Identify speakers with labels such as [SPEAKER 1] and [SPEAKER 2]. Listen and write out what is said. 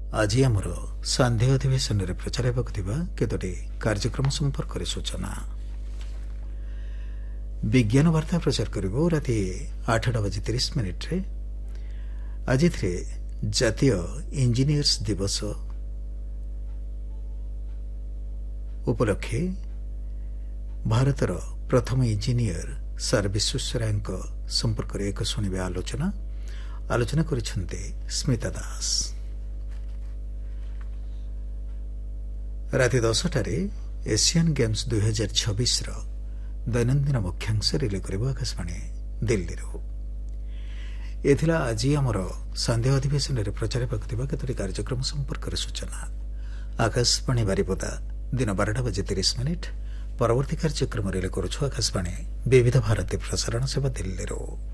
[SPEAKER 1] ଆଜି ଆମର ସାନ୍ଧ୍ୟ ଅଧିବେଶନରେ ପ୍ରଚାର ହେବାକୁ ଥିବା କେତୋଟି କାର୍ଯ୍ୟକ୍ରମ ସମ୍ପର୍କରେ ସୂଚନା। ବିଜ୍ଞାନ ବାର୍ତ୍ତା ପ୍ରଚାର କରିବ ରାତି 8:30 ଆଜି ଏଥିରେ ଜାତୀୟ ଇଞ୍ଜିନିୟର୍ସ ଦିବସ ଉପଲକ୍ଷେ ଭାରତର ପ୍ରଥମ ଇଞ୍ଜିନିୟର ସାର୍ ବିଶ୍ୱେଶ୍ୱରାୟଙ୍କ ସମ୍ପର୍କରେ ଏକ ଶୁଣିବା ଆଲୋଚନା କରିଛନ୍ତି ସ୍ମିତା ଦାସ। ରାତି 10ଟାରେ ଏସିଆନ୍ ଗେମ୍ସ 2026ର ଦୈନନ୍ଦିନ ମୁଖ୍ୟାଂଶ ରିଲେ କରିବ ଆକାଶବାଣୀ ଦିଲ୍ଲୀରୁ। ଏଥିଲା ଆଜି ଆମର ସାନ୍ଧ୍ୟ ଅଧିବେଶନରେ ପ୍ରଚାର ହେବାକୁ ଥିବା କେତୋଟି କାର୍ଯ୍ୟକ୍ରମ ସମ୍ପର୍କରେ ସୂଚନା। ଆକାଶବାଣୀ ବାରିପଦା ଦିନ 12:30 ପରବର୍ତ୍ତୀ କାର୍ଯ୍ୟକ୍ରମ ରିଲେ କରୁଛୁ ଆକାଶବାଣୀ ବିବିଧ ଭାରତୀ ପ୍ରସାରଣ ସେବା ଦିଲ୍ଲୀରୁ।